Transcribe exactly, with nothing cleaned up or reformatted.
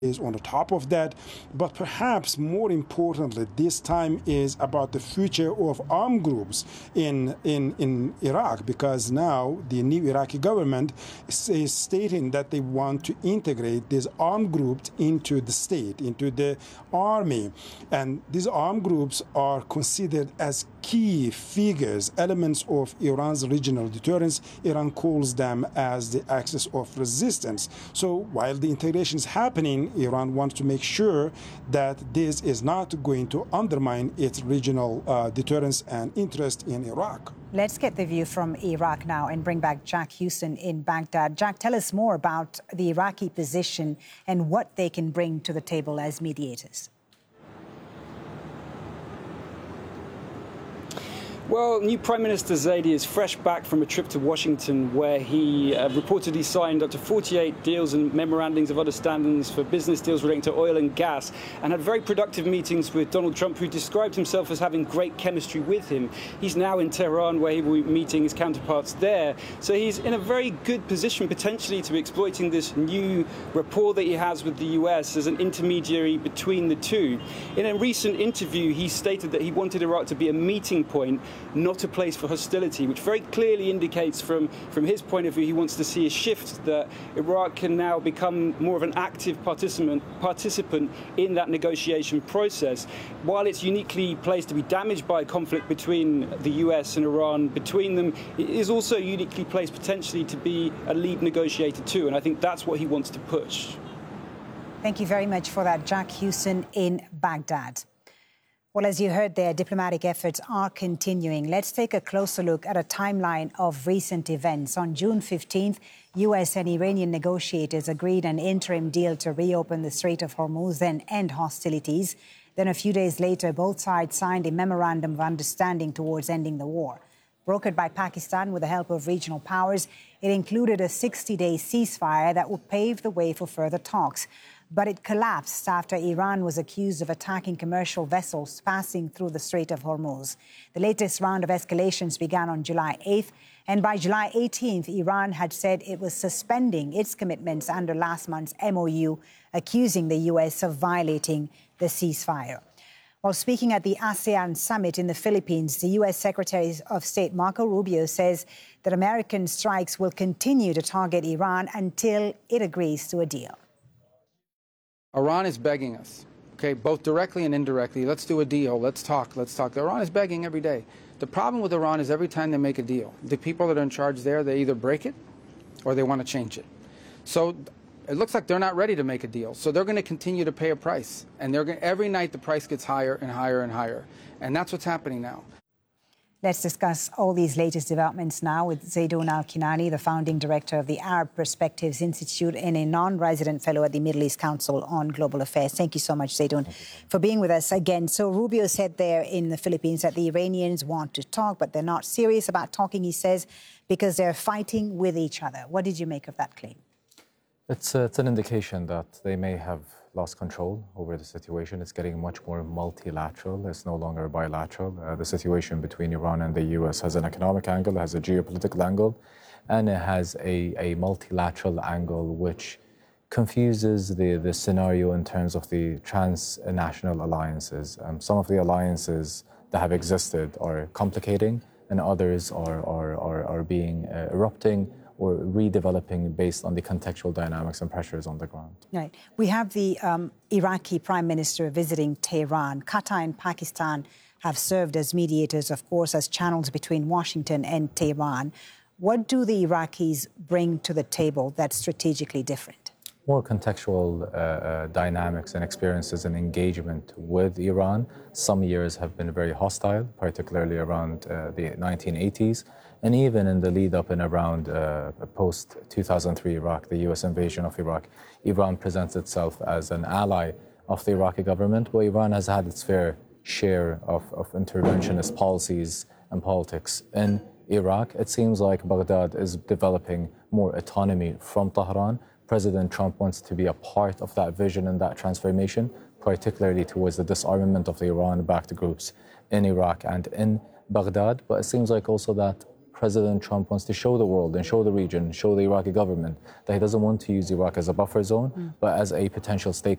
is on the top of that. But perhaps more importantly, this time is about the future of armed groups in, in, in Iraq, because now the new Iraqi government is, is stating that they want to integrate these armed groups into the state, into the army. And these armed groups are considered as key figures, elements of Iran's regional deterrence. Iran calls them as the axis of resistance. So while the integration is happening, Iran wants to make sure that this is not going to undermine its regional uh, deterrence and interest in Iraq. Let's get the view from Iraq now and bring back Jack Houston in Baghdad. Jack, tell us more about the Iraqi position and what they can bring to the table as mediators. Well, new Prime Minister Zaidi is fresh back from a trip to Washington where he uh, reportedly signed up to forty-eight deals and memorandums of understandings for business deals relating to oil and gas, and had very productive meetings with Donald Trump, who described himself as having great chemistry with him. He's now in Tehran, where he will be meeting his counterparts there. So he's in a very good position potentially to be exploiting this new rapport that he has with the U S as an intermediary between the two. In a recent interview, he stated that he wanted Iraq to be a meeting point, not a place for hostility, which very clearly indicates from, from his point of view he wants to see a shift, that Iraq can now become more of an active participant, participant in that negotiation process. While it's uniquely placed to be damaged by a conflict between the U S and Iran between them, it is also uniquely placed potentially to be a lead negotiator too, and I think that's what he wants to push. Thank you very much for that, Jack Houston in Baghdad. Well, as you heard there, diplomatic efforts are continuing. Let's take a closer look at a timeline of recent events. On June fifteenth, U S and Iranian negotiators agreed an interim deal to reopen the Strait of Hormuz and end hostilities. Then a few days later, both sides signed a memorandum of understanding towards ending the war. Brokered by Pakistan with the help of regional powers, it included a sixty-day ceasefire that would pave the way for further talks. But it collapsed after Iran was accused of attacking commercial vessels passing through the Strait of Hormuz. The latest round of escalations began on July eighth, and by July eighteenth, Iran had said it was suspending its commitments under last month's M O U, accusing the U S of violating the ceasefire. While speaking at the ASEAN summit in the Philippines, the U S Secretary of State Marco Rubio says that American strikes will continue to target Iran until it agrees to a deal. Iran is begging us, okay, both directly and indirectly. Let's do a deal. Let's talk. Let's talk. Iran is begging every day. The problem with Iran is every time they make a deal, the people that are in charge there, they either break it or they want to change it. So it looks like they're not ready to make a deal. So they're going to continue to pay a price. And they're going, every night the price gets higher and higher and higher. And that's what's happening now. Let's discuss all these latest developments now with Zaydoun Al-Kinani, the founding director of the Arab Perspectives Institute and a non-resident fellow at the Middle East Council on Global Affairs. Thank you so much, Zaydoun, for being with us again. So Rubio said there in the Philippines that the Iranians want to talk, but they're not serious about talking, he says, because they're fighting with each other. What did you make of that claim? It's, uh, it's an indication that they may have lost control over the situation. It's getting much more multilateral. It's no longer bilateral. Uh, the situation between Iran and the U S has an economic angle, has a geopolitical angle, and it has a, a multilateral angle which confuses the, the scenario in terms of the transnational alliances. Um, some of the alliances that have existed are complicating, and others are, are, are, are being uh, erupting or redeveloping based on the contextual dynamics and pressures on the ground. Right. We have the um, Iraqi Prime Minister visiting Tehran. Qatar and Pakistan have served as mediators, of course, as channels between Washington and Tehran. What do the Iraqis bring to the table that's strategically different? More contextual uh, uh, dynamics and experiences and engagement with Iran. Some years have been very hostile, particularly around uh, the nineteen eighties. And even in the lead up and around uh, post two thousand three Iraq, the U S invasion of Iraq, Iran presents itself as an ally of the Iraqi government, but Iran has had its fair share of, of interventionist policies and politics in Iraq. It seems like Baghdad is developing more autonomy from Tehran. President Trump wants to be a part of that vision and that transformation, particularly towards the disarmament of the Iran-backed groups in Iraq and in Baghdad. But it seems like also that President Trump wants to show the world and show the region, show the Iraqi government that he doesn't want to use Iraq as a buffer zone, mm. but as a potential stakeholder.